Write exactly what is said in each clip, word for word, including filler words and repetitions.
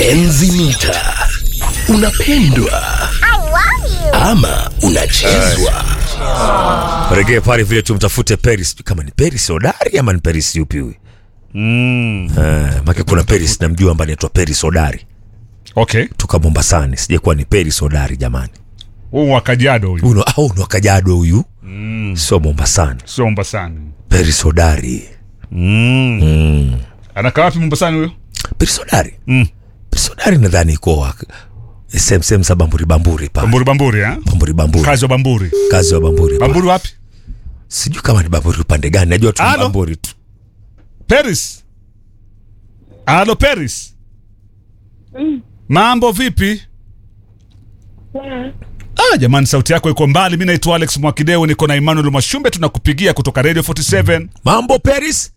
Enzi Mita. Unapendwa ama unachezwa? Reggae pale vile tumtafute Paris, kama ni Paris Odari ama ni Paris yupi huyu? Mm. Eh, maki kuna Paris namjua ambaye anaitwa Paris Odari. Okay. Tuka Mombasani, sije kuwa ni Paris Odari jamani. Huyu wa Kajiado huyu. Huyu au ni wa Kajiado huyu? Mm. Sio Mombasani. Sio Mombasani. Paris Odari. Mm. Mm. Anakaa wapi Mombasani huyo? Paris Odari. Mm. Paris Odari nadhani iko same same za Bamburi Bamburi pa. Bamburi Bamburi eh? Bamburi Bamburi. Kazi wa Bamburi. Kazi wa Bamburi. Bamburi wapi? Sijui kama ni Bamburi upande gani, najua tu Bamburi tu. Paris. Alo Paris. Mm. Mambo vipi? Yeah. Ah, jamani sauti yako iko mbali. Mimi naitwa Alex Mwakideu, niko na Emmanuel Mashumbe, tunakupigia kutoka Radio forty-seven. Mambo Paris?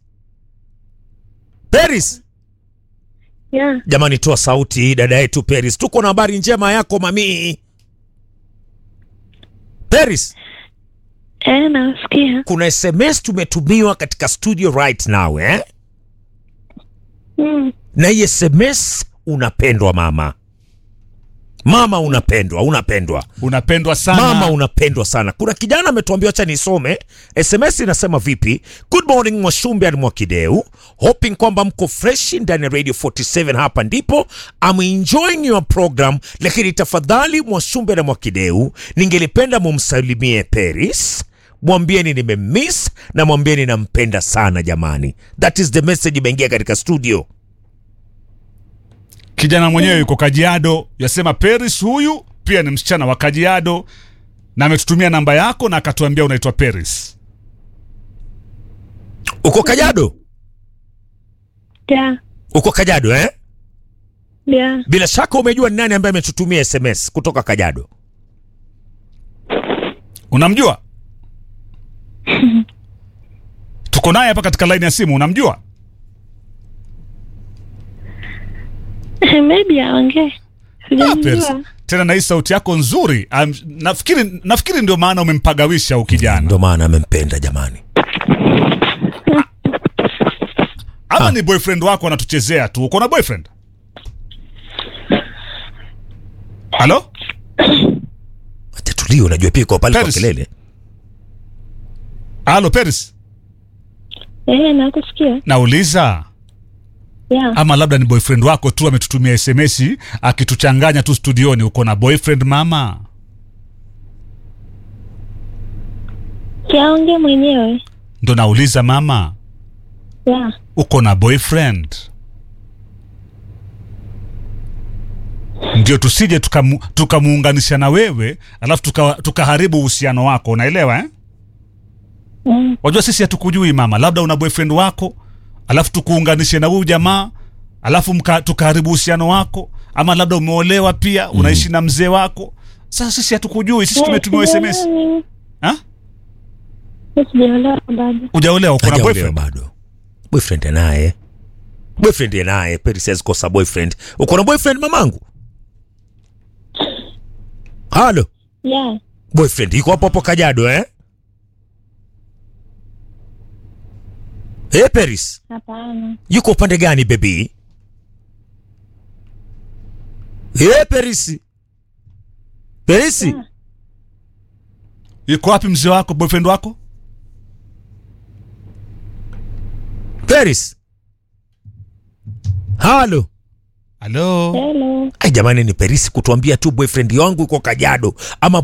Paris? Yeah. Jamani toa sauti dada yetu Paris. Tuko na habari njema yako mami. Paris? Eh, nasikia. Kuna S M S tumetumiwa katika studio right now eh? Mm. Na hii S M S unapendwa mama. Mama unapendwa, unapendwa. Unapendwa sana. Mama unapendwa sana. Kuna kijana ametuambia acha nisome. S M S inasema vipi? Good morning Mwashumbe and Mwakideu. Hoping kwamba mko fresh ndani ya Radio forty-seven, hapa ndipo. I'm enjoying your program, lakini tafadhali Mwashumbe na Mwakideu, ningelipenda mumsalimie Paris. Mwambieni nimemiss na mwambieni nampenda sana jamani. That is the message imeingia katika studio. Kijana mwenyewe yuko Kajiado, yasema Paris huyu pia ni msichana wa Kajiado na ametutumia namba yako na akatuambia unaitwa Paris. Uko Kajiado? Yeah. Uko Kajiado eh? Yeah. Bila shaka umejua ni nani ambaye ametutumia S M S kutoka Kajiado. Unamjua? Tuko naye hapa katika line ya simu, unamjua? Maybe aongee. Ah, Paris. Tena na hii sauti yako nzuri. Um, nafikiri nafikiri ndio maana umempagawisha ukijana. Ndio maana amempenda jamani. Ama ah, ni boyfriend wako anatuchezea tu. Uko na boyfriend? Halo? Acha tulio, unajua pia kwa pale kwa kelele. Halo Paris? Eh, nakusikia. Nauliza. Yeah. Ama labda ni boyfriend wako tu ametutumia S M S akituchanganya tu studioni. Uko na boyfriend mama? Kiaonge mwenyewe. Ndo nauliza mama. Yeah. Uko na boyfriend? Ndio tusije tukamuunganisha tuka na wewe alafu tukaharibu tuka uhusiano wako, unaelewa eh? Mm. Wajua sisi hatukujui mama, labda una boyfriend wako alafu tukuunganishe na huyu jamaa alafu tukaharibu uhusiano wako, ama labda umeolewa pia unaishi mm. na mzee wako. Sasa sisi hatukujui, sisi tumetumia S M S. Ha? Sijaolewa bado. Hujaolewa, uko na boyfriend bado? Boyfriend naye. Boyfriend naye, Paris says kosa boyfriend. Uko na boyfriend mamangu? Halo? Yeah. Boyfriend yuko hapo hapo Kajiado eh? Eh, Paris? Hapana. Yuko upande gani baby? Eh, Paris? Paris? Yeah. Yuko wapi mzee wako, boyfriend wako? Paris? Halo? Halo? Hello. Ai jamani, ni Paris kutuambia tu boyfriend wangu yuko Kajiado ama